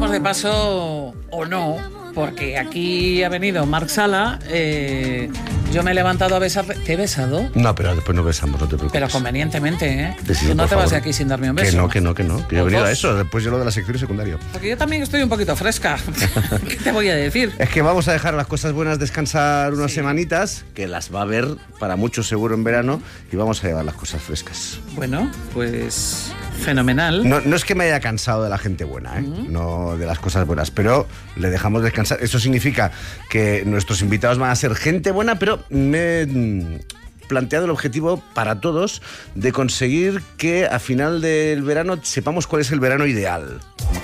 vamos de paso o no, porque aquí ha venido Marc Sala. Yo me he levantado a besar. ¿Te he besado? No, pero después no besamos, no te preocupes. Pero convenientemente, ¿eh? Sí, Tú no te favor. vas de aquí sin darme un beso. Que no. Que yo he venido a eso, después yo lo de la sección secundaria. Porque yo también estoy un poquito fresca. ¿Qué te voy a decir? Es que vamos a dejar las cosas buenas descansar unas semanitas, que las va a haber para muchos seguro en verano, y vamos a llevar las cosas frescas. Bueno, pues fenomenal. No es que me haya cansado de la gente buena, no de las cosas buenas, pero le dejamos descansar. Eso significa que nuestros invitados van a ser gente buena, pero me he planteado el objetivo para todos de conseguir que a final del verano sepamos cuál es el verano ideal.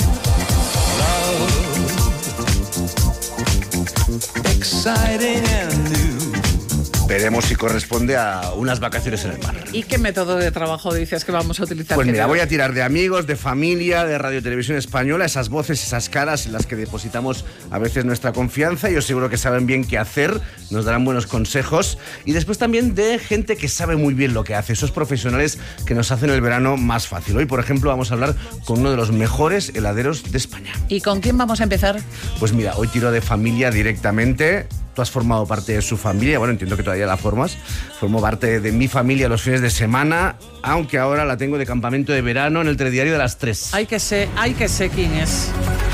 Veremos si corresponde a unas vacaciones en el mar. ¿Y qué método de trabajo dices que vamos a utilizar? Pues mira, voy a tirar de amigos, de familia, de Radio Televisión Española, esas voces, esas caras en las que depositamos a veces nuestra confianza. Yo seguro que saben bien qué hacer, nos darán buenos consejos. Y después también de gente que sabe muy bien lo que hace, esos profesionales que nos hacen el verano más fácil. Hoy, por ejemplo, vamos a hablar con uno de los mejores heladeros de España. ¿Y con quién vamos a empezar? Pues mira, hoy tiro de familia directamente. Tú has formado parte de su familia, bueno, entiendo que todavía la formas. Formo parte de mi familia los fines de semana, aunque ahora la tengo de campamento de verano en el telediario de las 3. Hay que sé quién es.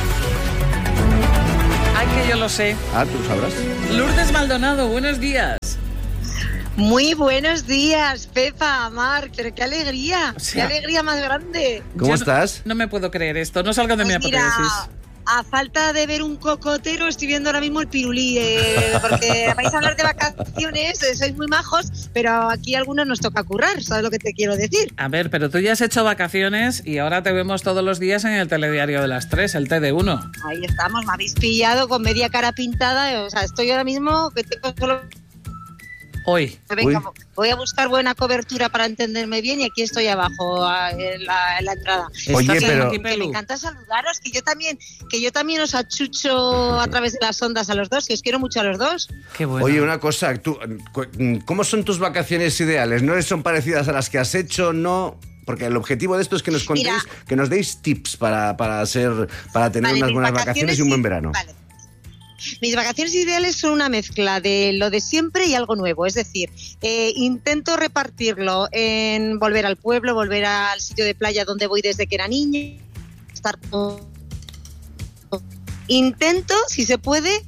Ay, que yo lo sé. Ah, tú sabrás. Lourdes Maldonado, buenos días. Muy buenos días, Pepa, Marc, pero qué alegría, O sea, qué alegría más grande. ¿Cómo estás? No me puedo creer esto, no salgo de mi apocalipsis. A falta de ver un cocotero, estoy viendo ahora mismo el pirulí, porque vais a hablar de vacaciones, sois muy majos, pero aquí a algunos nos toca currar, ¿sabes lo que te quiero decir? A ver, pero tú ya has hecho vacaciones y ahora te vemos todos los días en el telediario de las 3, el TD1. Ahí estamos, me habéis pillado con media cara pintada, o sea, estoy ahora mismo que tengo solo... Hoy. Venga, voy a buscar buena cobertura para entenderme bien y aquí estoy abajo en la entrada. Oye, pero... Que me encanta saludaros, que yo también os achucho a través de las ondas a los dos, que os quiero mucho a los dos. Qué bueno. Oye, una cosa, ¿cómo son tus vacaciones ideales? ¿No son parecidas a las que has hecho? No... Porque el objetivo de esto es que nos contéis, que nos deis tips para tener unas buenas vacaciones y un buen verano. Vale. Mis vacaciones ideales son una mezcla de lo de siempre y algo nuevo, es decir, intento repartirlo en volver al pueblo, volver al sitio de playa donde voy desde que era niña, intento, si se puede,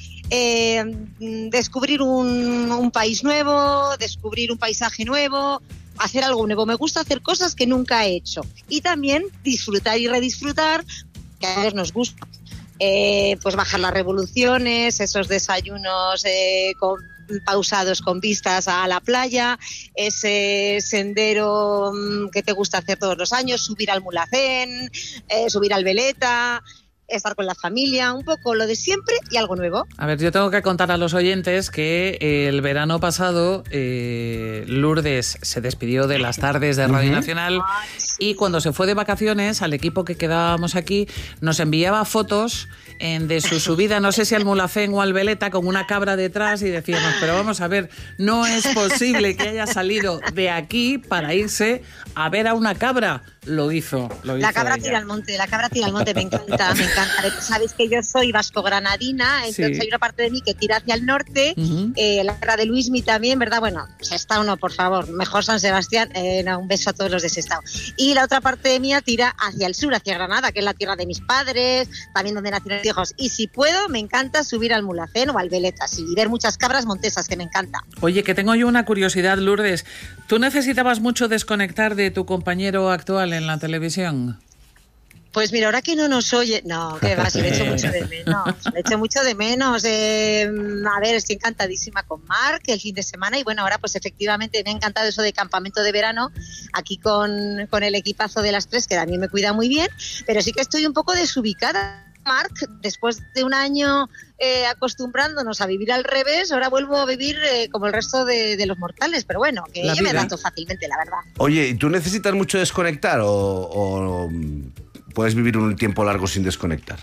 descubrir un país nuevo, descubrir un paisaje nuevo, hacer algo nuevo. Me gusta hacer cosas que nunca he hecho y también disfrutar y redisfrutar, que a veces nos gusta. Pues bajar las revoluciones, esos desayunos pausados con vistas a la playa, ese sendero que te gusta hacer todos los años, subir al Mulhacén, subir al Veleta, estar con la familia, un poco lo de siempre y algo nuevo. A ver, yo tengo que contar a los oyentes que el verano pasado Lourdes se despidió de las tardes de Radio Nacional y cuando se fue de vacaciones al equipo que quedábamos aquí nos enviaba fotos de su subida, no sé si al Mulhacén o al Veleta, con una cabra detrás y decíamos, pero vamos a ver, no es posible que haya salido de aquí para irse a ver a una cabra. Lo hizo La cabra ella. tira al monte, me encanta. Sabéis que yo soy vasco-granadina, entonces Sí. hay una parte de mí que tira hacia el norte, la tierra de Luismi también, ¿verdad? Bueno, Sestao no, por favor, mejor San Sebastián, un beso a todos los de Sestao. Y la otra parte de mí tira hacia el sur, hacia Granada, que es la tierra de mis padres, también donde nacieron mis hijos. Y si puedo, me encanta subir al Mulhacén o al Veleta, sí, y ver muchas cabras montesas, que me encanta. Oye, que tengo yo una curiosidad, Lourdes. ¿Tú necesitabas mucho desconectar de tu compañero actual en la televisión? Pues mira, ahora que no nos oye... No, que va, sí, le echo mucho de menos. A ver, estoy encantadísima con Marc el fin de semana y bueno, ahora pues efectivamente me ha encantado eso de campamento de verano aquí con el equipazo de las 3, que también me cuida muy bien, pero sí que estoy un poco desubicada. Marc, después de un año acostumbrándonos a vivir al revés, ahora vuelvo a vivir como el resto de los mortales, pero bueno, que yo me adapto fácilmente, la verdad. Oye, ¿y tú necesitas mucho desconectar o puedes vivir un tiempo largo sin desconectar?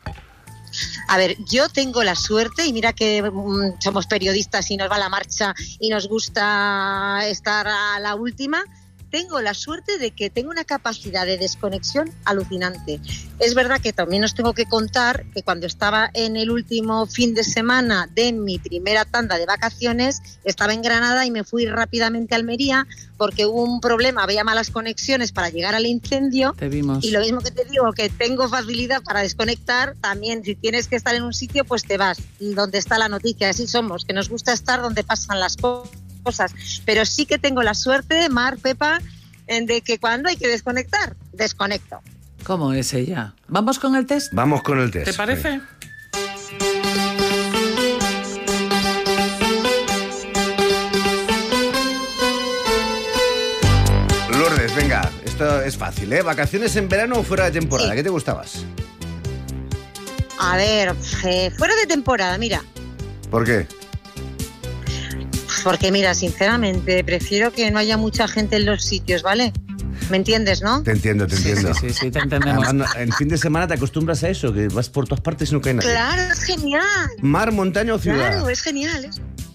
A ver, yo tengo la suerte, y mira que somos periodistas y nos va la marcha y nos gusta estar a la última, tengo la suerte de que tengo una capacidad de desconexión alucinante. Es verdad que también os tengo que contar que cuando estaba en el último fin de semana de mi primera tanda de vacaciones, estaba en Granada y me fui rápidamente a Almería porque hubo un problema, había malas conexiones para llegar al incendio. Te vimos. Y lo mismo que te digo, que tengo facilidad para desconectar, también si tienes que estar en un sitio, pues te vas donde está la noticia. Así somos, que nos gusta estar donde pasan las cosas. Pero sí que tengo la suerte, Mar, Pepa, de que cuando hay que desconectar, desconecto. ¿Cómo es ella? ¿Vamos con el test? Vamos con el test. ¿Te parece? Lourdes, venga, esto es fácil, ¿eh? ¿Vacaciones en verano o fuera de temporada? Sí. ¿Qué te gustabas? A ver, fuera de temporada, mira. ¿Por qué? Porque mira, sinceramente, prefiero que no haya mucha gente en los sitios, ¿vale? ¿Me entiendes, no? Te entiendo. Sí, te entendemos. Además, en fin de semana te acostumbras a eso, que vas por todas partes y no cae nadie. Claro, es genial. ¿Mar, montaña o ciudad? Claro, es genial.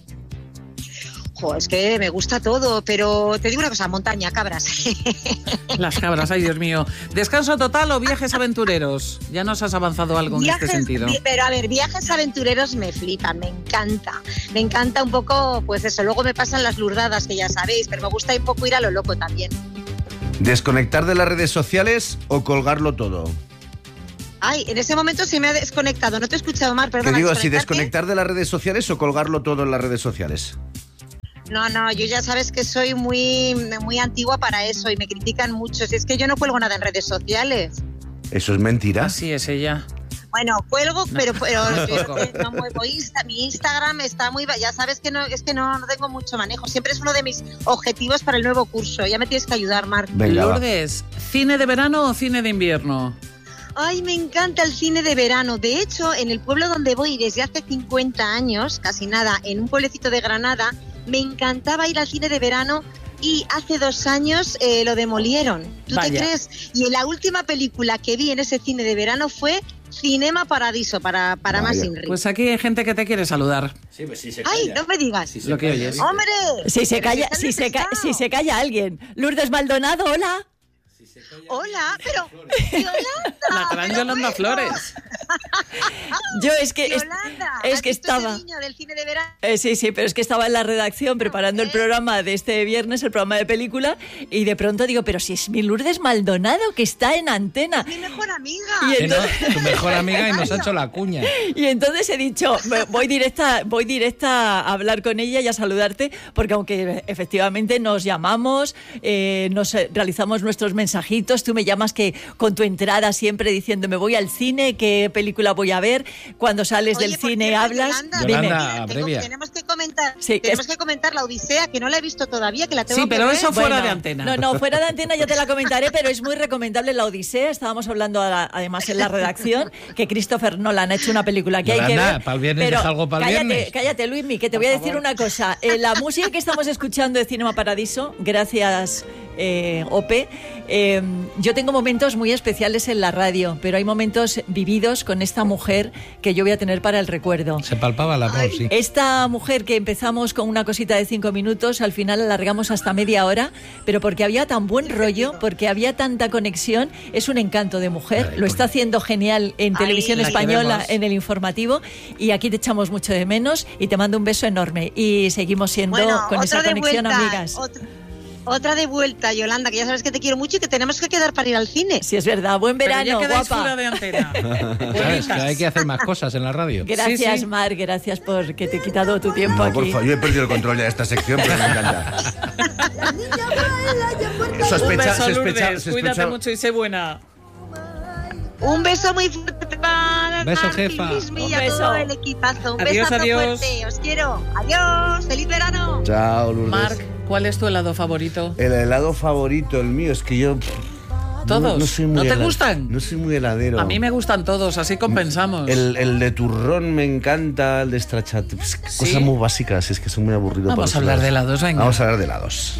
Es que me gusta todo, pero te digo una cosa, montaña, cabras. Las cabras, ay Dios mío. ¿Descanso total o viajes aventureros? Ya nos has avanzado algo en este sentido. Pero a ver, viajes aventureros me flipan, me encanta. Me encanta un poco, pues eso, luego me pasan las lurdadas, que ya sabéis, pero me gusta un poco ir a lo loco también. ¿Desconectar de las redes sociales o colgarlo todo? Ay, en ese momento se me ha desconectado, no te he escuchado, Mar, perdona. Te digo, si desconectar de las redes sociales o colgarlo todo en las redes sociales. No, yo ya sabes que soy muy antigua para eso y me critican mucho. Si es que yo no cuelgo nada en redes sociales. ¿Eso es mentira? Así es ella. Bueno, cuelgo, pero no muevo mi Instagram está muy... Ya sabes que no tengo mucho manejo. Siempre es uno de mis objetivos para el nuevo curso. Ya me tienes que ayudar, Mar. Venga, Lourdes, ¿cine de verano o cine de invierno? Ay, me encanta el cine de verano. De hecho, en el pueblo donde voy desde hace 50 años, casi nada, en un pueblecito de Granada, me encantaba ir al cine de verano y hace 2 años lo demolieron. ¿Tú Vaya. te crees? Y la última película que vi en ese cine de verano fue Cinema Paradiso, para más Inri. Pues aquí hay gente que te quiere saludar. Sí, pues sí se ¡Ay, no me digas! Lo que oyes. ¡Hombre! Si se calla, Pero si se calla alguien. Lourdes Maldonado, hola. Hola, pero Yolanda. La gran Yolanda Flores. Yo es que Yolanda, es ¿has que visto estaba ese niño del cine de verano? sí, pero es que estaba en la redacción preparando el programa de este viernes, el programa de película, y de pronto digo, pero si es mi Lourdes Maldonado que está en antena. Mi mejor amiga. Y entonces, Tu mejor amiga y nos ha hecho la cuña. y entonces he dicho, voy directa a hablar con ella y a saludarte, porque aunque efectivamente nos llamamos, nos realizamos nuestros mensajitos, tú me llamas que con tu entrada siempre diciendo me voy al cine, qué película voy a ver, cuando sales Oye, del por cine cierto, hablas. Yolanda, Dime. Yolanda, abrevia. tenemos que comentar, Sí, que comentar la Odisea, que no la he visto todavía, que la tengo Sí, que pero ver. eso fuera Bueno, de antena. No, fuera de antena ya te la comentaré, pero es muy recomendable La Odisea. Estábamos hablando además en la redacción que Christopher Nolan ha hecho una película que hay que Yolanda, ver. para el viernes pero deja algo para el viernes. Cállate, Luismi, que te voy a decir una cosa. La música que estamos escuchando de Cinema Paradiso, gracias Ope, yo tengo momentos muy especiales en la radio, pero hay momentos vividos con esta mujer que yo voy a tener para el recuerdo. Se palpaba el amor, sí. Esta mujer que empezamos con una cosita de 5 minutos, al final alargamos hasta media hora, pero porque había tan buen rollo, porque había tanta conexión, es un encanto de mujer. Lo está haciendo genial en Televisión la Española, queremos. en el informativo, y aquí te echamos mucho de menos y te mando un beso enorme. Y seguimos siendo con esa conexión amigas. Otra de vuelta, Yolanda, que ya sabes que te quiero mucho y que tenemos que quedar para ir al cine. Si es verdad, buen Pero verano, ya quedáis guapa. fuera de antena. ¿Sabes? Que hay que hacer más cosas en la radio. Gracias, Sí, sí. Mar, gracias por que te he quitado tu tiempo No, por aquí. favor, yo he perdido el control ya de esta sección, pero me encanta. Un beso, Lourdes. Cuídate mucho y sé buena. Un beso muy fuerte para Beso, Martín, jefa. Luismi, y Un a beso. todo el equipazo. Un Adiós, besazo adiós. fuerte. Os quiero. Adiós. Feliz verano. Chao, Lourdes. Marc, ¿cuál es tu helado favorito? El helado favorito, el mío, es que yo... ¿Todos? No soy muy ¿No te hela- gustan? No soy muy heladero. A mí me gustan todos, así compensamos. El de turrón me encanta, el de stracciatella. Pues, ¿Sí? cosas muy básicas, es que son muy aburridos. Vamos para a hablar los de helados, venga. Vamos a hablar de helados.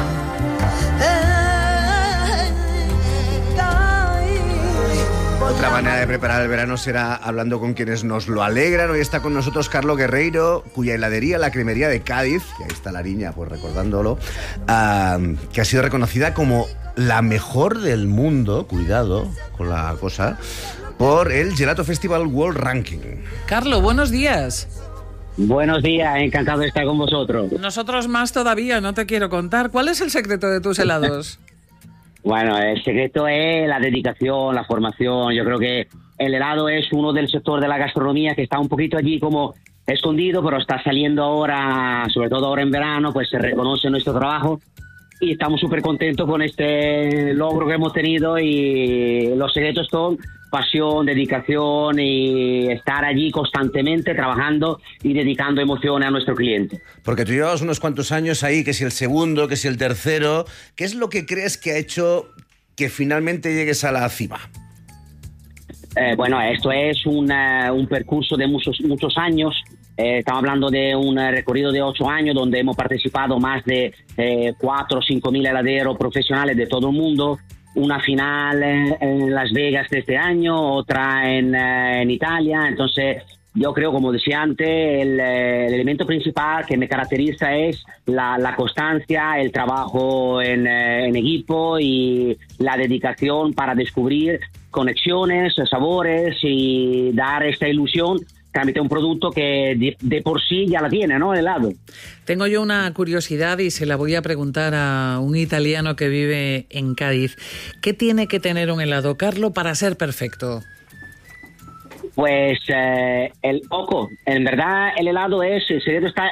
Otra manera de preparar el verano será hablando con quienes nos lo alegran. Hoy está con nosotros Carlos Guerreiro, cuya heladería, la Cremería de Cádiz, y ahí está la niña, pues recordándolo, que ha sido reconocida como la mejor del mundo, cuidado con la cosa, por el Gelato Festival World Ranking. Carlos, buenos días. Buenos días, encantado de estar con vosotros. Nosotros más todavía, no te quiero contar. ¿Cuál es el secreto de tus helados? Bueno, el secreto es la dedicación, la formación. Yo creo que el helado es uno del sector de la gastronomía que está un poquito allí como escondido, pero está saliendo ahora, sobre todo ahora en verano, pues se reconoce nuestro trabajo y estamos súper contentos con este logro que hemos tenido, y los secretos son pasión, dedicación y estar allí constantemente trabajando y dedicando emociones a nuestro cliente. Porque tú llevas unos cuantos años ahí, que si el segundo, que si el tercero. ¿Qué es lo que crees que ha hecho que finalmente llegues a la cima? Bueno, esto es un percurso de muchos años. Estamos hablando de un recorrido de 8 años donde hemos participado más de 4 o 5 mil heladeros profesionales de todo el mundo. Una final en Las Vegas de este año, otra en Italia. Entonces, yo creo, como decía antes, el elemento principal que me caracteriza es la constancia, el trabajo en equipo y la dedicación para descubrir conexiones, sabores y dar esta ilusión que un producto que de por sí ya la tiene, ¿no? El helado. Tengo yo una curiosidad y se la voy a preguntar a un italiano que vive en Cádiz. ¿Qué tiene que tener un helado, Carlo, para ser perfecto? Pues el coco. En verdad, el helado el secreto está